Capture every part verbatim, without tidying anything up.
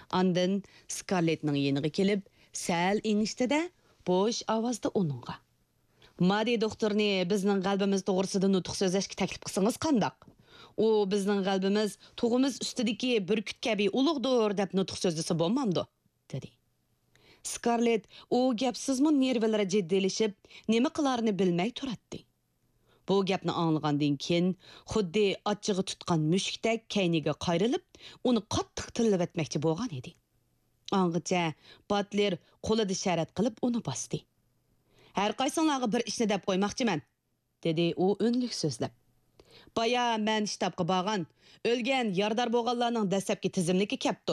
Andın Scarlett'ning yeniga kelib, sal ingishtida bo'sh ovozda uningga. Madi doktorni bizning qalbimiz to'g'risida nutq so'zlashga taklif qilsangiz qandaq? U bizning qalbimiz tug'imiz ustidagi burkut kabi ulug'dir deb nutq so'zlasa bo'lmamdi, dedi. Scarlett u gapsizmi nervlari jiddiylashib, nima qilarini bilmay turadi. Bu gapni anglagandan keyin xuddi achchig'i tutgan mushukdek kayniga qayrilib, uni qattiq tillab etmoqchi bo'lgan edi. Angacha Butler qo'lida sharat qilib uni bosdi. Har qaysinglarga bir ishni deb qo'ymoqchiman, dedi u o'nlik so'zlab. Baya men shtabga borgan, o'lgan yordar bo'lganlarning dastlabki tizimligi kapti.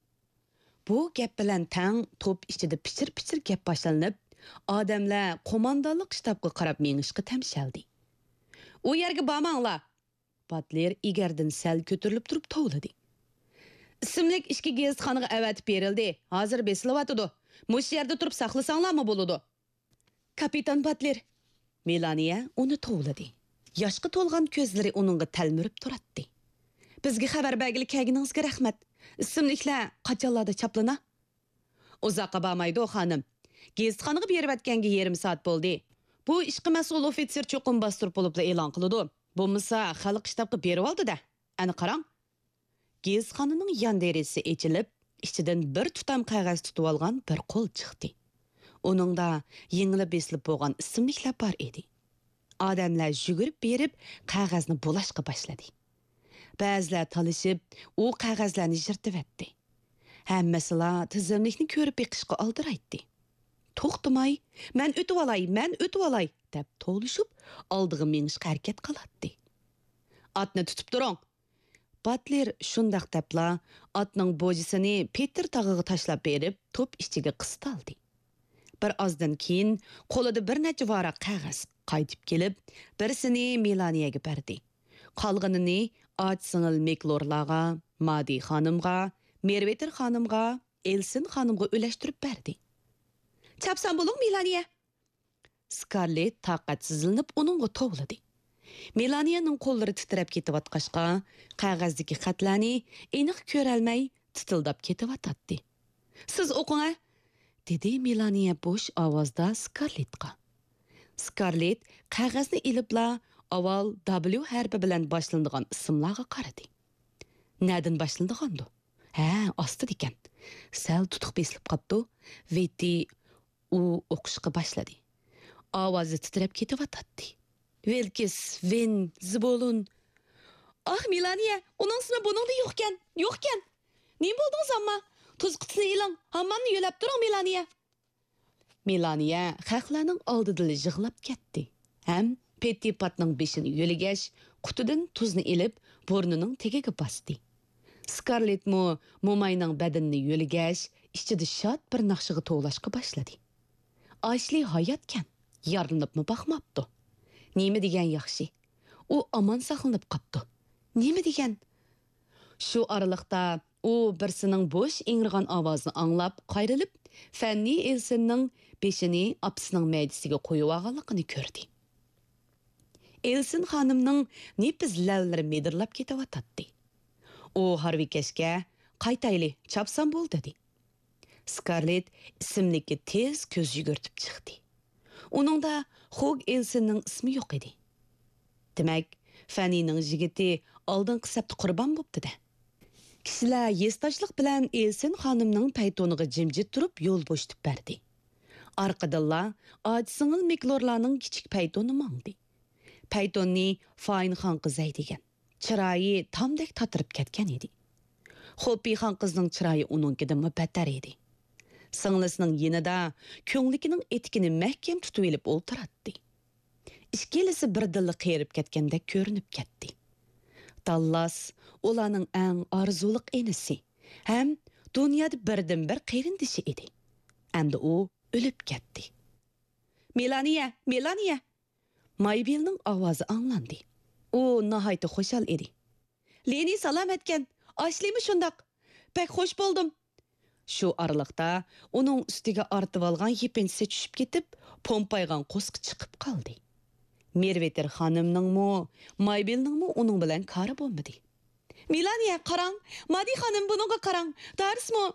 Bu gap bilan tang to'p ichida pichir-pichir gap boshlanib, odamlar qo'mondonlik shtabga qarab mengishga tamshaldi. U yerga bormanglar. Butler egardan sal ko'tarilib turib tovladi. Ismlik ishki gazxonaga avatib berildi. Hozir besilyotidi. Mush yerda turib saqlasanglarmi bo'ladi? Kapitan Butler. Melaniya uni tovladi. Yoshga to'lgan ko'zlari uningga talmirib turadi. Bizga xabar berganingizga rahmat. Ismliklar qachonlarda chaplana? Uzoqqa bormaydi xonim. Gazxonaga berib atganga yarim soat bo'ldi. Bu ishqi mas'ul ofitser cho'qin bostirib bo'libla e'lon qiladi. Bo'lmasa xalq shtabga berib oldi-da. Ani qarang. Gazxonaning yon derisi ochilib, ichidan bir tutam qog'oz tutib olgan bir qo'l chiqdi. Uningda yengilib besilib bo'lgan ismliklar bor edi. Odamlar yugurib berib qog'ozni bulashga boshladi. Ba'zilar talishib, u qog'ozlarni yirtib-etdi. Hammasilar tizimlikni ko'rib beqishga oldiraydi. To'xtamay, men o'tib olay, men o'tib olay deb to'lishib, oldiga mengishga harakat qiladi. Atni tutib turing. Butler shundaq debla atning bo'jisini Peter tag'iga tashlab berib, to'p ichiga qistaldi. Bir ozdan keyin qo'lida bir necha varaq qog'oz qaytib kelib, birisini Melaniyaga berdi. Qolganini Atsingil Meklorlarga, Madi xonimga, Merveter xonimga, Elsin xonimga ulashtirib berdi. Chapsan bo'ling Melaniya. Scarlett taqatsizlanib uningga tovladi. Melaniyaning qo'llari titrab ketayotqashqa, qog'ozdagi xatlarni aniq ko'rolmay titildab ketayotdi. Siz o'qing, dedi Melaniya bo'sh ovozda Scarlettga. Scarlett qog'ozni ilibla avval W harfi bilan boshlanadigan ismlarga qaradi. Nadan boshlanadigandu? Ha, ostida ekan. Sal tutuq besilib qopdi. Veti u o'qishga boshladi. Ovozi titrab ketayotdi. Velkis, Ven, Zbolun. Ah Melaniya, uning ismi buningda yo'qkan, yo'qkan. Nima bo'ldingiz amma? Tuz qutisini ilang, hammani yo'lab turing Melaniya. Melaniya xalqlarning oldida yig'lab ketdi. Ham Petipatning beshini yo'ligash, qutidan tuzni ilib, burnining tegiga bosdi. Scarlett mo mo'mayning badanini yo'ligash, ichida shod bir naqshiga to'lashga boshladi. Ashli hayotkan, yordamlabmi baxmabdi. Nima degan yaxshi? U omon saqlanib qopdi. Nima degan? Shu oraliqda u birsining bo'sh ingirgan ovozini anglab, qayrilib, Fanny Elsinning beshini apsining maydisiga qo'yib olganligini ko'rdi. Elsin xonimning nepiz lavlari medirlab ketayotdi. U Harvikashga qaytayli, chapsan bo'l dedi. Scarlett ismlikka tez ko'z yugurtib chiqdi. Uningda Hog Elsinning ismi yo'q edi. Demak, Fannyning yigiti oldingi sabti qurbon bo'pti-da. Kishilar yesdoshlik bilan Elsin xonimning paytoniga jimjit turib yo'l bo'shtib berdi. Orqadilla Atsingil Meklorlarning kichik paytoni mangdi. Paytonni Fayn xon qizay degan. Chiroyi tamdek tatirib ketgan edi. Xo'pi xon qizning chiroyi uningkidan battar edi. Singlisining yenida ko'nglikining etikini mahkam tutib olib o'ltiradi. Ikkilisi birdilla qerib ketgandek ko'rinib ketdi. Dallas ularning eng orzuliq enisi, ham dunyoda birdan bir qerindishi edi. Endi u o'lib ketdi. Melaniya, Melaniya. Maybelning ovozi anglandi. U nihoyatda xushal edi. Leni salom etgan. Ashlimi shundaq. Pek xush bo'ldim. Shu oraliqda uning ustiga ortib olgan yepinchisi tushib ketib, pompaygan qo'sqi chiqib qoldi. Merveter xonimningmi, Maybelningmi uning bilan kari bo'lmadi. Melaniya qarang, Madi xonim buningga qarang. Darsmi?